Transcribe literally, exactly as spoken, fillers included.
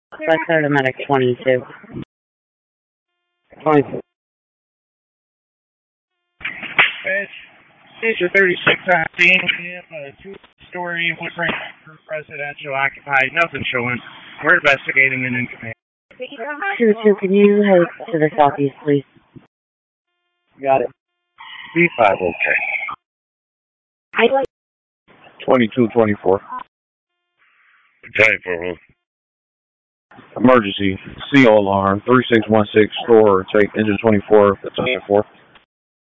Let's go to medic twenty-two. twenty-two. It's Station thirty-six on scene. We have a two-story wood frame residential occupied. Nothing showing. We're investigating and in command. two two, can you head to the southeast, please? Got it. B five, okay. twenty-two twenty-four. twenty-four. Emergency. C O alarm. three six one six store. Take engine twenty-four. That's twenty-four.